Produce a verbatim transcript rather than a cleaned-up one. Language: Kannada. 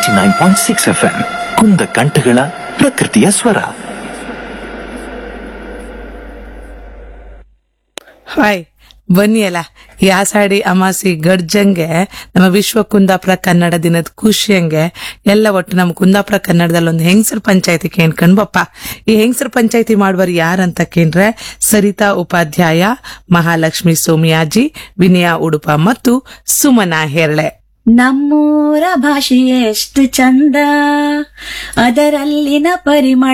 Ninety nine point six F M ಕುಂದ ಕಂಠಗಳ ಪ್ರಕೃತಿಯ ಸ್ವರ. ಹಾಯ್, ಬನ್ನಿ ಅಲ್ಲ ಈ ಆಷಾಢಿ ಅಮಾಸಿ ಗಡ್ಜಂಗೆ ನಮ್ಮ ವಿಶ್ವ ಕುಂದಾಪುರ ಕನ್ನಡ ದಿನದ ಖುಷಿಯಂಗೆ ಎಲ್ಲ ಒಟ್ಟು ನಮ್ಮ ಕುಂದಾಪುರ ಕನ್ನಡದಲ್ಲಿ ಒಂದು ಹೆಂಗಸರ ಪಂಚಾಯತಿ ಕೇಳ್ಕೊಂಡ್ ಬಪ್ಪ. ಈ ಹೆಂಗಸರ ಪಂಚಾಯತಿ ಮಾಡುವರು ಯಾರಂತ ಕೇಂದ್ರೆ ಸರಿತಾ ಉಪಾಧ್ಯಾಯ, ಮಹಾಲಕ್ಷ್ಮಿ ಸೋಮಿಯಾಜಿ, ವಿನಯ ಉಡುಪ ಮತ್ತು ಸುಮನಾ ಹೆರಳೆ. ನಮ್ಮೂರ ಭಾಷೆ ಎಷ್ಟು ಚಂದ, ಅದರಲ್ಲಿನ ಪರಿಮಳ